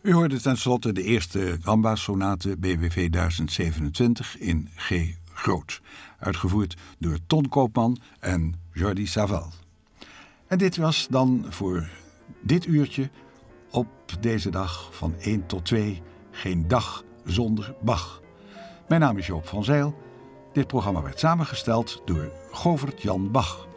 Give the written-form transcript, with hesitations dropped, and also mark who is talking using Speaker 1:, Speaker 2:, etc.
Speaker 1: U hoorde tenslotte de eerste Gamba-sonate BWV 1027 in G groot, uitgevoerd door Ton Koopman en Jordi Savall. En dit was dan voor dit uurtje op deze dag van 1 tot 2 geen dag zonder Bach. Mijn naam is Joop van Zijl. Dit programma werd samengesteld door Govert Jan Bach.